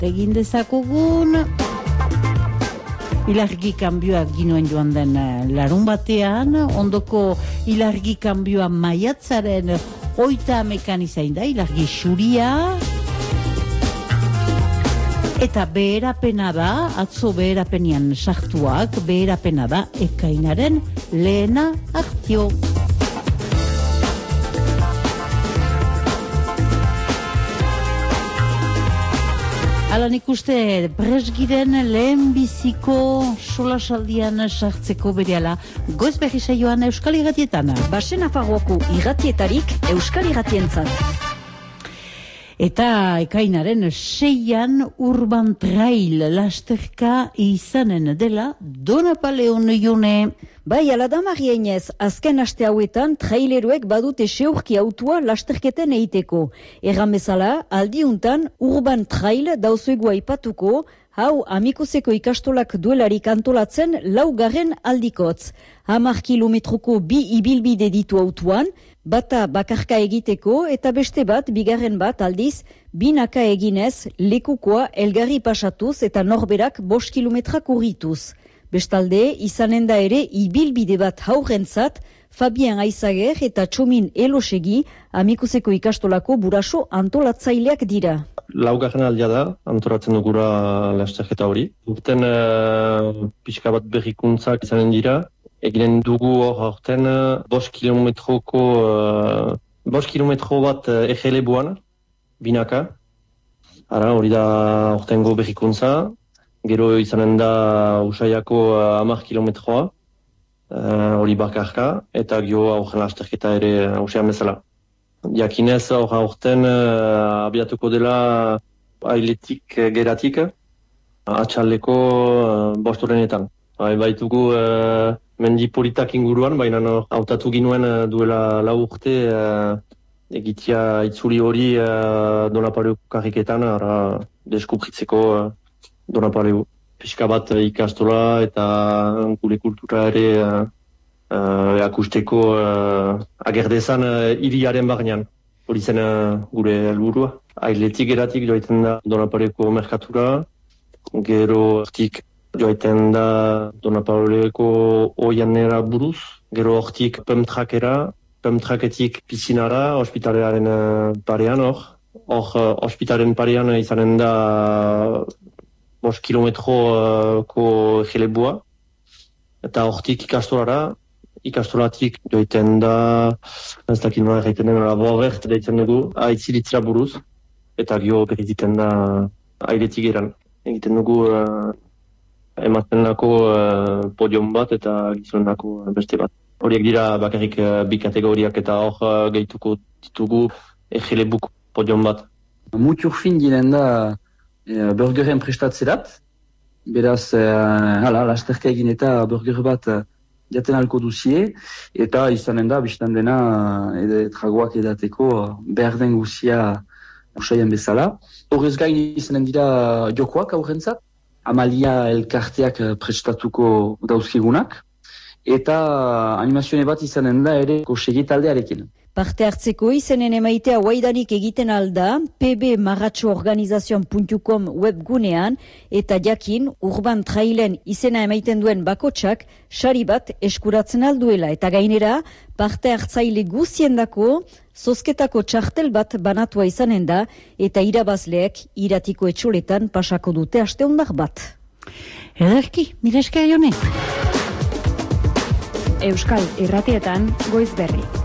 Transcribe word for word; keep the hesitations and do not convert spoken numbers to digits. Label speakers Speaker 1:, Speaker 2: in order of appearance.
Speaker 1: egin dezakugun ilargi kanbioak ginoen joan den larun batean, ondoko ilargi kanbioa maiatzaren hoita hamekan izain da, ilargi xuria, eta beherapena da, atzo beherapenian sartuak, beherapena da ekainaren lehena hartio. Alan ikuste Bresgiren lehen biziko solasaldian sartzeko berehala goiz berri saioan Euskal Irratietan.
Speaker 2: Basen Nafarroako irratietarik Euskal Irratientzat.
Speaker 1: Eta ekainaren seian Urban Trail lasterka izanen dela Donapaleon jone.
Speaker 2: Bai, ala da Marienez, azken aste hauetan traileroek badute seurki autua lasterketen eiteko. Erran bezala, aldiuntan Urban Trail dauzuegu aipatuko, hau amikuseko ikastolak duelarik antolatzen laugarren aldikotz. Hamar kilometroko bi ibilbide ditu autuan, bata bakarka egiteko eta beste bat, bigarren bat aldiz, binaka eginez, lekukoa elgarri pasatuz eta norberak bost kilometrak urrituz. Bestalde, izanen da ere ibilbide bat haurrentzat, Fabien Aizager eta Txomin Elosegi amikuseko ikastolako buraso antolatzaileak dira.
Speaker 3: Laugarren aldia da, antolatzen dugura lasterketa hori. Urten uh, pixka bat berrikuntzak izanen dira. Eginen dugu hor aurten bost kilometroko, uh, bost kilometro bat uh, egelebuan, binaka. Ara, hori da aurtengo berrikuntza. Gero izanen da Usaiako hamar kilometroa, hori uh, bakarka, eta gio aurren lasterketa ere usean bezala. Jakinez aurra aurten uh, abiatuko dela ailetik geratik, atxaldeko uh, bostorenetan. Bai, baitugu uh, mendi politak inguruan, baina no, hautatu ginuen uh, duela lau urte uh, egitea itzuli hori uh, Donapaleko karriketan, ara deskubritzeko uh, Donapaleu. Pixka bat ikastola eta gure kultura ere uh, uh, akusteko uh, agerdezan uh, iriaren barnean. Hori zen uh, gure helburua. Ailetik eratik joaiten da Donapaleko merkatura, gero hortik joaiten da Donapaleko oianera buruz, gero hortik pemtrakera, pemtraketik pizinara, ospitalearen uh, parean hor. Hor uh, ospitalearen parean izanen da bost kilometroko uh, jelebua, eta hortik ikastolara, ikastolatik joiten da, ez dakit nola egiten den, labobert deitzen dugu, aitzilitzera buruz, eta gio egiten da ailetik eran. Egiten dugu uh, ematen nako uh, podium bat eta gizon nako beste bat. Horiek dira bakarrik uh, bi kategoriak eta hor uh, gehituko ditugu egelebuk podium bat.
Speaker 4: Mutur fin diren da E, burgeren prestatzerat, beraz, e, hala, lasterka egin eta burger bat e, jaten alko duzie, eta izanen da, biztan dena, ede, tragoak edateko, behar den guzia usaian bezala. Horrez gain izanen dira jokoak aurrentzat, Amalia elkarteak prestatuko dauzkigunak, eta animazione bat izanen da ere kosegi taldearekin.
Speaker 2: Parte hartzeko izenen emaitea waidanik egiten alda p b marratxo organizazion puntu com webgunean eta jakin Urban Trailen izena emaiten duen bakotsak sari bat eskuratzen alduela eta gainera parte hartzaile guziendako zozketako txartel bat banatua izanen da eta irabazleek iratiko etxoletan pasako dute aste ondar bat.
Speaker 1: Ederki, mire esker jone.
Speaker 5: Euskal Irratietan goiz berri.